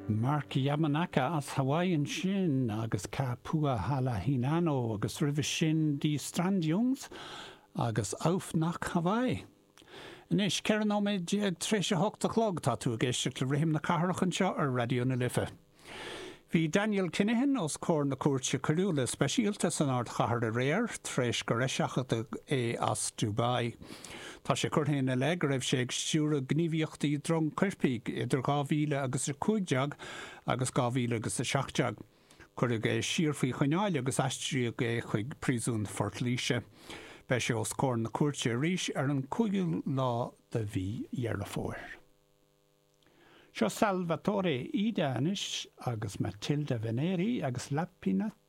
Mark Yamanaka as Hawaiian sin agus Kapua Hala Hinano agus River Shin di Strandjungs agus auf nach Hawaii. Nis cean óméid ag 3:08 tá tú géisteach le rihim na carachan seo ar radio na Lifa. Bhí Daniel Kinahan os cór na cuairte curiúla speisialta san ard chahar a réir, tréis go reisiachta as Dubai. Tá sé curthain le raibh sé ag siúra gníomhíochtaí drom cuirpig idir 2000 agus 15 agus 2000 agus 17. Cuirg é siar faoi choineáil agus aistríoch é chuig prísún Fort Líse. Bei sé os cór na cuairte ríis ar an 5 lá de bhí dhearrafóir. Seo Salvatore Idanis agus Matilda Veneri agus Lapina